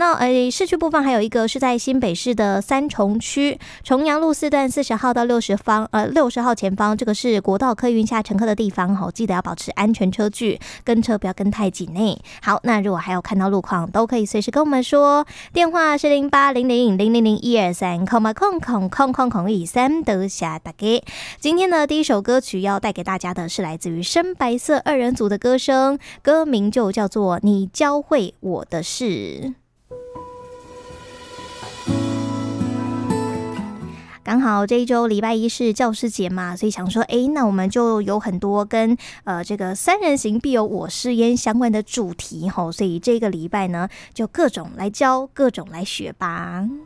到市区部分还有一个是在新北市的三重区重阳路4段40号到60号前方，这个是国道客运下乘客的地方，记得要保持安全车距，跟车不要跟太紧内。好，那如果还有看到路况，都可以随时跟我们说，电话是0800000123，01013都下大家。今天的第一首歌曲要带给大家的是来自于深白色二人组的歌声，歌名就叫做《你教会我的事》。刚好这一周礼拜一是教师节嘛，所以想说那我们就有很多跟这个三人行必有我师焉相关的主题，所以这个礼拜呢就各种来教，各种来学吧。